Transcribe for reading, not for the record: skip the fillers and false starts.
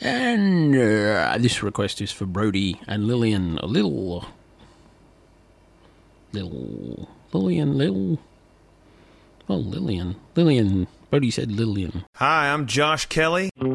And this request is for Brody and Lillian. Lillian. Brody said Lillian. Hi, I'm Josh Kelly.